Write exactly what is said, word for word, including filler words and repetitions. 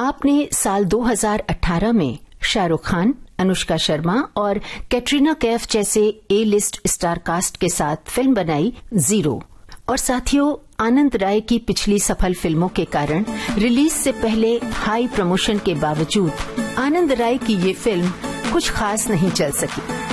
आपने साल दो हज़ार अठारह में शाहरुख खान, अनुष्का शर्मा और कैटरीना कैफ जैसे ए लिस्ट स्टार कास्ट के साथ फिल्म बनाई जीरो। और साथियों, आनंद राय की पिछली सफल फिल्मों के कारण रिलीज से पहले हाई प्रमोशन के बावजूद आनंद राय की ये फिल्म कुछ खास नहीं चल सकी।